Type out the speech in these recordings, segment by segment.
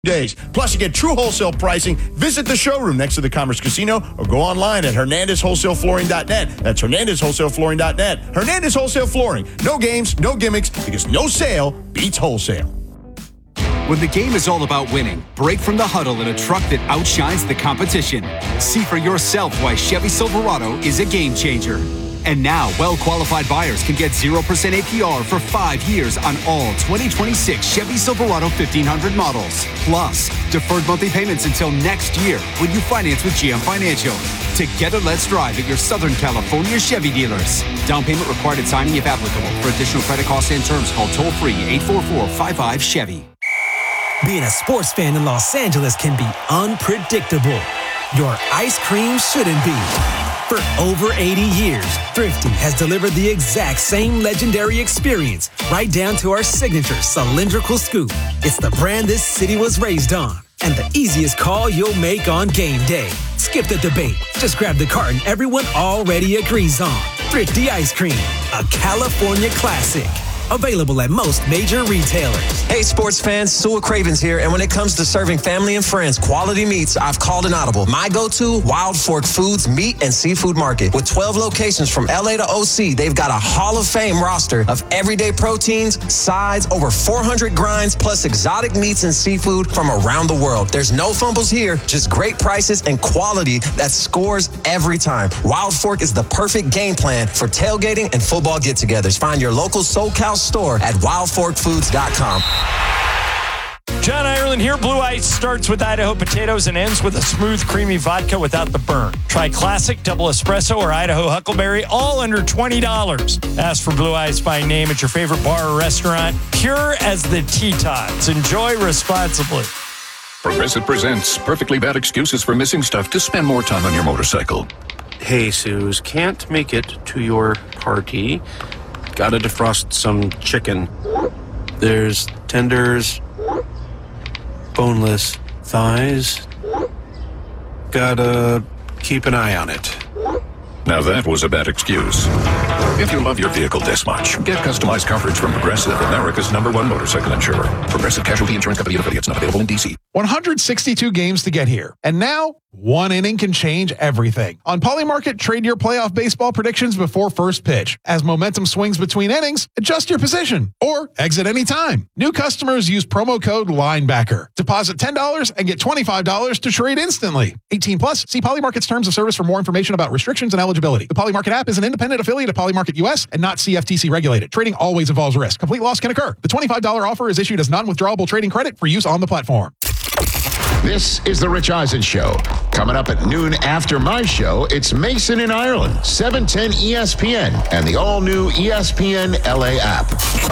days. Plus, you get true wholesale pricing. Visit the showroom next to the Commerce Casino or go online at HernandezWholesaleFlooring.net. That's HernandezWholesaleFlooring.net. Hernandez Wholesale Flooring. No games, no gimmicks, because no sale beats wholesale. When the game is all about winning, break from the huddle in a truck that outshines the competition. See for yourself why Chevy Silverado is a game changer. And now, well-qualified buyers can get 0% APR for 5 years on all 2026 Chevy Silverado 1500 models. Plus, deferred monthly payments until next year when you finance with GM Financial. Together, let's drive at your Southern California Chevy dealers. Down payment required at signing if applicable. For additional credit costs and terms, call toll-free 844-55-CHEVY. Being a sports fan in Los Angeles can be unpredictable. Your ice cream shouldn't be. For over 80 years, Thrifty has delivered the exact same legendary experience, right down to our signature cylindrical scoop. It's the brand this city was raised on, and the easiest call you'll make on game day. Skip the debate. Just grab the carton everyone already agrees on. Thrifty Ice Cream, a California classic. Available at most major retailers. Hey, sports fans, Sewell Cravens here. And when it comes to serving family and friends quality meats, I've called an audible. My go-to, Wild Fork Foods Meat and Seafood Market. With 12 locations from LA to OC, they've got a Hall of Fame roster of everyday proteins, sides, over 400 grinds, plus exotic meats and seafood from around the world. There's no fumbles here, just great prices and quality that scores every time. Wild Fork is the perfect game plan for tailgating and football get-togethers. Find your local SoCal store at wildforkfoods.com. John Ireland here. Blue Ice starts with Idaho potatoes and ends with a smooth, creamy vodka without the burn. Try classic, double espresso, or Idaho huckleberry, all under $20. Ask for Blue Ice by name at your favorite bar or restaurant. Pure as the Tetons. Enjoy responsibly. Progressive presents Perfectly Bad Excuses for Missing Stuff to Spend More Time on Your Motorcycle. Hey, Suze, can't make it to your party. Gotta defrost some chicken. There's tenders, boneless thighs. Gotta keep an eye on it. Now that was a bad excuse. If you love your vehicle this much, get customized coverage from Progressive, America's #1 motorcycle insurer. Progressive Casualty Insurance Company and affiliates, not available in D.C. 162 games to get here. And now, one inning can change everything. On Polymarket, trade your playoff baseball predictions before first pitch. As momentum swings between innings, adjust your position or exit anytime. New customers use promo code LINEBACKER. Deposit $10 and get $25 to trade instantly. 18 plus. See Polymarket's terms of service for more information about restrictions and eligibility. The Polymarket app is an independent affiliate of Polymarket US and not CFTC regulated. Trading always involves risk. Complete loss can occur. The $25 offer is issued as non-withdrawable trading credit for use on the platform. This is the Rich Eisen Show. Coming up at noon after my show, it's Mason in Ireland, 710 ESPN, and the all-new ESPN LA app.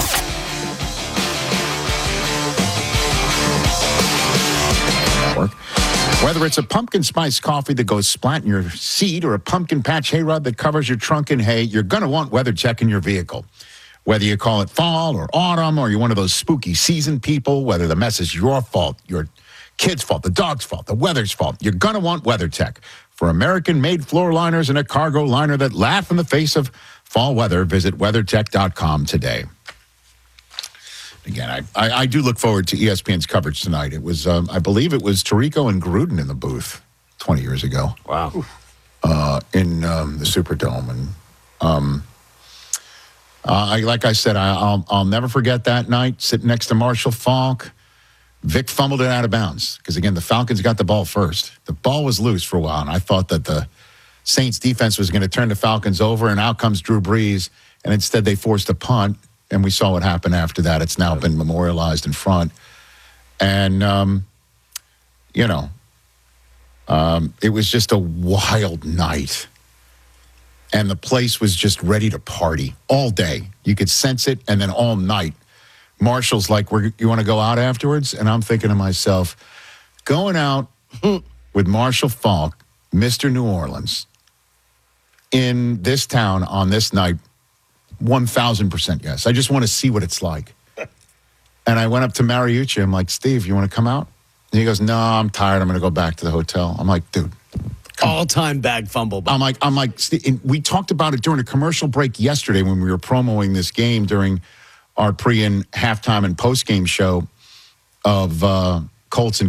Whether it's a pumpkin spice coffee that goes splat in your seat or a pumpkin patch hayrod that covers your trunk in hay, you're going to want WeatherTech in your vehicle. Whether you call it fall or autumn or you're one of those spooky season people, whether the mess is your fault, your kid's fault, the dog's fault, the weather's fault, you're going to want WeatherTech. For American-made floor liners and a cargo liner that laugh in the face of fall weather, visit WeatherTech.com today. Again, I do look forward to ESPN's coverage tonight. It was, I believe it was Tirico and Gruden in the booth 20 years ago. Wow. In the Superdome. And like I said, I'll never forget that night, sitting next to Marshall Faulk. Vic fumbled it out of bounds because, again, the Falcons got the ball first. The ball was loose for a while, and I thought that the Saints defense was going to turn the Falcons over, and out comes Drew Brees, and instead they forced a punt, and we saw what happened after that. It's now been memorialized in front. And, it was just a wild night. And the place was just ready to party all day. You could sense it, and then all night. Marshall's like, you want to go out afterwards? And I'm thinking to myself, going out with Marshall Faulk, Mr. New Orleans, in this town on this night, 1,000% yes. I just want to see what it's like. And I went up to Mariucci. I'm like, Steve, you want to come out? And he goes, no, I'm tired. I'm going to go back to the hotel. I'm like, dude. All-time bag fumble. I'm like, we talked about it during a commercial break yesterday when we were promoting this game during our pre and halftime and post-game show of Colts and